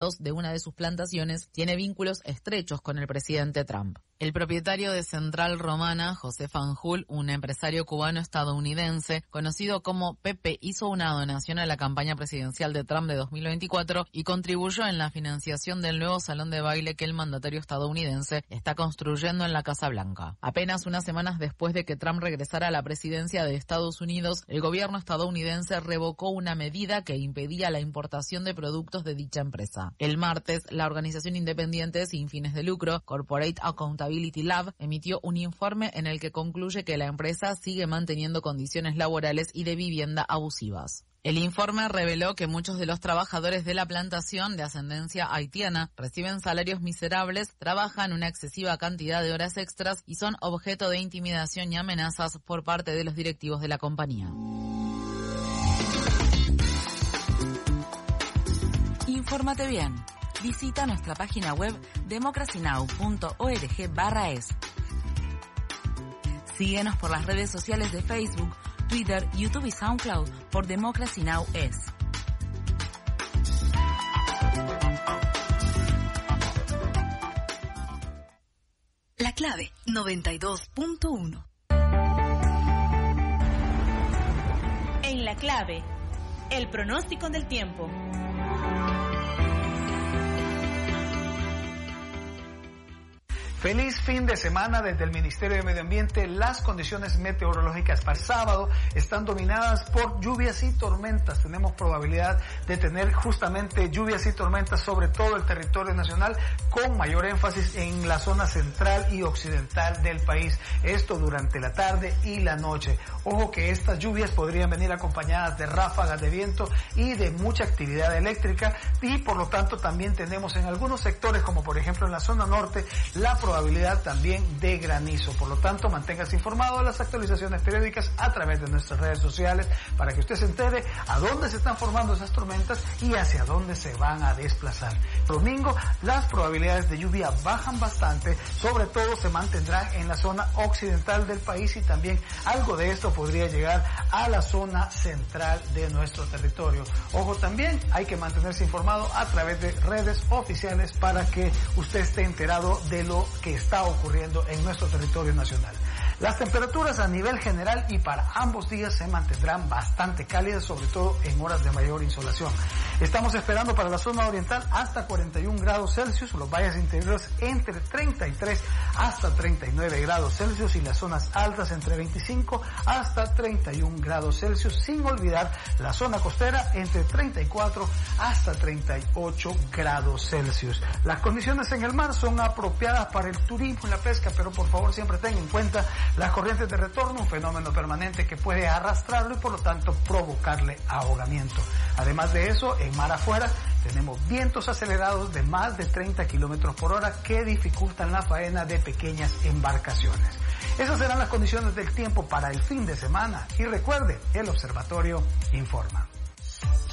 de una de sus plantaciones tiene vínculos estrechos con el presidente Trump. El propietario de Central Romana, José Fanjul, un empresario cubano-estadounidense, conocido como Pepe, hizo una donación a la campaña presidencial de Trump de 2024 y contribuyó en la financiación del nuevo salón de baile que el mandatario estadounidense está construyendo en la Casa Blanca. Apenas unas semanas después de que Trump regresara a la presidencia de Estados Unidos, el gobierno estadounidense revocó una medida que impedía la importación de productos de dicha empresa. El martes, la organización independiente sin fines de lucro, Corporate Accountability Lab, emitió un informe en el que concluye que la empresa sigue manteniendo condiciones laborales y de vivienda abusivas. El informe reveló que muchos de los trabajadores de la plantación de ascendencia haitiana reciben salarios miserables, trabajan una excesiva cantidad de horas extras y son objeto de intimidación y amenazas por parte de los directivos de la compañía. Infórmate bien. Visita nuestra página web democracynow.org/es. Síguenos por las redes sociales de Facebook, Twitter, YouTube y SoundCloud por Democracy Now! Es. La clave 92.1. En la clave, el pronóstico del tiempo. Feliz fin de semana desde el Ministerio de Medio Ambiente. Las condiciones meteorológicas para el sábado están dominadas por lluvias y tormentas. Tenemos probabilidad de tener justamente lluvias y tormentas sobre todo el territorio nacional, con mayor énfasis en la zona central y occidental del país. Esto durante la tarde y la noche. Ojo que estas lluvias podrían venir acompañadas de ráfagas de viento y de mucha actividad eléctrica, y por lo tanto también tenemos en algunos sectores, como por ejemplo en la zona norte, la probabilidad también de granizo. Por lo tanto, manténgase informado de las actualizaciones periódicas a través de nuestras redes sociales para que usted se entere a dónde se están formando esas tormentas y hacia dónde se van a desplazar. Domingo, las probabilidades de lluvia bajan bastante, sobre todo se mantendrán en la zona occidental del país, y también algo de esto podría llegar a la zona central de nuestro territorio. Ojo, también hay que mantenerse informado a través de redes oficiales para que usted esté enterado de lo que está ocurriendo en nuestro territorio nacional. Las temperaturas a nivel general y para ambos días se mantendrán bastante cálidas, sobre todo en horas de mayor insolación. Estamos esperando para la zona oriental hasta 41 grados Celsius, los valles interiores entre 33 hasta 39 grados Celsius y las zonas altas entre 25 hasta 31 grados Celsius, sin olvidar la zona costera entre 34 hasta 38 grados Celsius. Las condiciones en el mar son apropiadas para el turismo y la pesca, pero por favor siempre tengan en cuenta las corrientes de retorno, un fenómeno permanente que puede arrastrarlo y por lo tanto provocarle ahogamiento. Además de eso, en mar afuera tenemos vientos acelerados de más de 30 kilómetros por hora que dificultan la faena de pequeñas embarcaciones. Esas serán las condiciones del tiempo para el fin de semana, y recuerde, el observatorio informa.